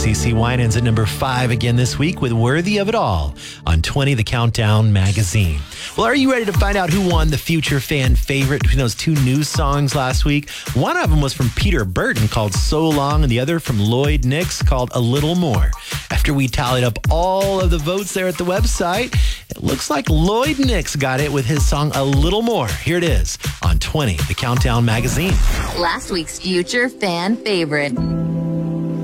CeCe Winans at number 5 again this week with Worthy of It All on 20, The Countdown Magazine. Well, are you ready to find out who won the Future Fan Favorite between those two news songs last week? One of them was from Peter Burton called So Long, and the other from Lloyd Nix called A Little More. After we tallied up all of the votes there at the website, it looks like Lloyd Nix got it with his song A Little More. Here it is on 20, The Countdown Magazine. Last week's Future Fan Favorite.